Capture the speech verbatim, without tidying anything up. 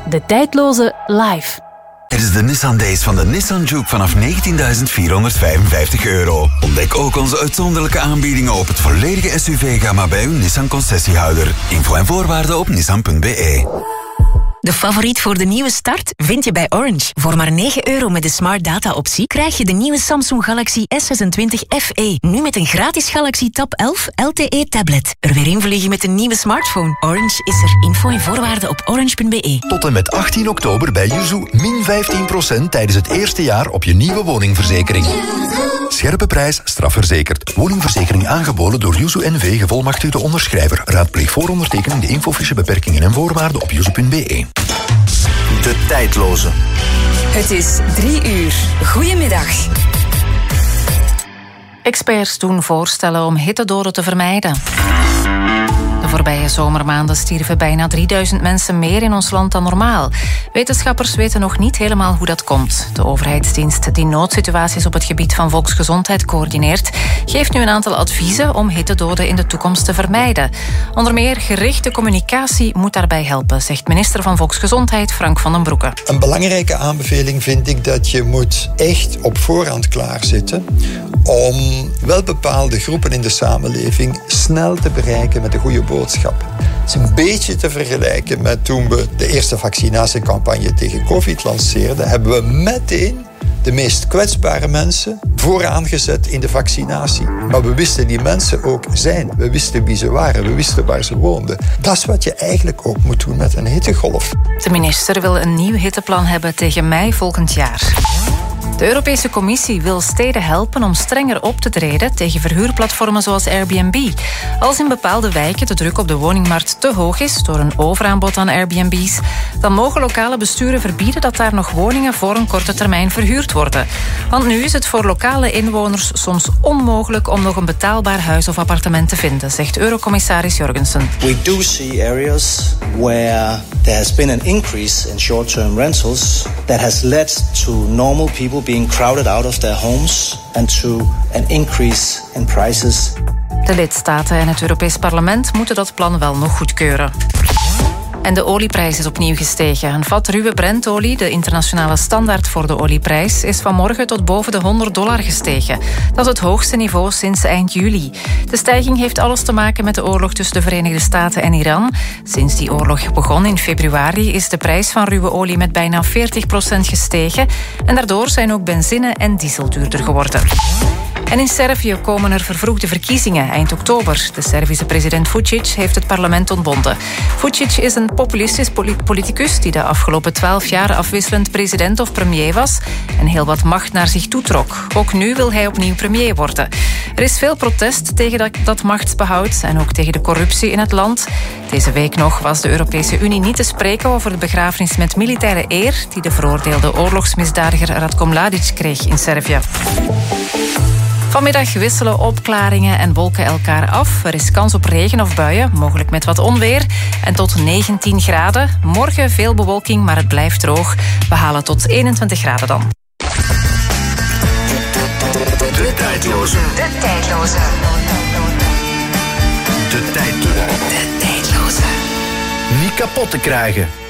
De tijdloze live. Het is de Nissan Days van de Nissan Juke vanaf negentienduizend vierhonderdvijfenvijftig euro. Ontdek ook onze uitzonderlijke aanbiedingen op het volledige S U V-gamma bij uw Nissan concessiehouder. Info en voorwaarden op nissan punt b e. De favoriet voor de nieuwe start vind je bij Orange. Voor maar negen euro met de Smart Data-optie krijg je de nieuwe Samsung Galaxy S zesentwintig F E. Nu met een gratis Galaxy Tab elf L T E-tablet. Er weer invliegen met een nieuwe smartphone. Orange is er. Info en voorwaarden op orange punt b e. Tot en met achttien oktober bij Yuzu min vijftien procent tijdens het eerste jaar op je nieuwe woningverzekering. Scherpe prijs, strafverzekerd. Woningverzekering aangeboden door Yuzu N V, gevolmachtigde onderschrijver. Raadpleeg voor ondertekening de infofiche beperkingen en voorwaarden op yuzu punt b e. De tijdloze. Het is drie uur. Goedemiddag. Experts doen voorstellen om hittedoden te vermijden. De voorbije zomermaanden stierven bijna drieduizend mensen meer in ons land dan normaal. Wetenschappers weten nog niet helemaal hoe dat komt. De overheidsdienst die noodsituaties op het gebied van volksgezondheid coördineert, geeft nu een aantal adviezen om hittedoden in de toekomst te vermijden. Onder meer gerichte communicatie moet daarbij helpen, zegt minister van Volksgezondheid Frank van den Broeke. Een belangrijke aanbeveling vind ik dat je moet echt op voorhand klaarzitten om wel bepaalde groepen in de samenleving snel te bereiken met een goede boodschap. Het is een beetje te vergelijken met toen we de eerste vaccinatiecampagne tegen COVID lanceerden, hebben we meteen de meest kwetsbare mensen vooraan gezet in de vaccinatie. Maar we wisten die mensen ook zijn. We wisten wie ze waren. We wisten waar ze woonden. Dat is wat je eigenlijk ook moet doen met een hittegolf. De minister wil een nieuw hitteplan hebben tegen mei volgend jaar. De Europese Commissie wil steden helpen om strenger op te treden tegen verhuurplatformen zoals Airbnb. Als in bepaalde wijken de druk op de woningmarkt te hoog is door een overaanbod aan Airbnb's, dan mogen lokale besturen verbieden dat daar nog woningen voor een korte termijn verhuurd worden. Want nu is het voor lokale inwoners soms onmogelijk om nog een betaalbaar huis of appartement te vinden, zegt Eurocommissaris Jorgensen. We do see areas where there has been an increase in short-term rentals that has led to normal people being crowded out of their homes and to an increase in prices. De lidstaten en het Europees Parlement moeten dat plan wel nog goedkeuren. En de olieprijs is opnieuw gestegen. Een vat ruwe Brentolie, de internationale standaard voor de olieprijs, is vanmorgen tot boven de honderd dollar gestegen. Dat is het hoogste niveau sinds eind juli. De stijging heeft alles te maken met de oorlog tussen de Verenigde Staten en Iran. Sinds die oorlog begon in februari is de prijs van ruwe olie met bijna veertig procent gestegen. En daardoor zijn ook benzine en diesel duurder geworden. En in Servië komen er vervroegde verkiezingen eind oktober. De Servische president Vučić heeft het parlement ontbonden. Vučić is een populistisch politicus die de afgelopen twaalf jaar afwisselend president of premier was en heel wat macht naar zich toetrok. Ook nu wil hij opnieuw premier worden. Er is veel protest tegen dat, dat machtsbehoud en ook tegen de corruptie in het land. Deze week nog was de Europese Unie niet te spreken over de begrafenis met militaire eer die de veroordeelde oorlogsmisdadiger Ratko Mladic kreeg in Servië. Vanmiddag wisselen opklaringen en wolken elkaar af. Er is kans op regen of buien, mogelijk met wat onweer. En tot negentien graden. Morgen veel bewolking, maar het blijft droog. We halen tot eenentwintig graden dan. De tijdloze. De tijdloze. De tijdloze. De tijdloze. Niet kapot te krijgen.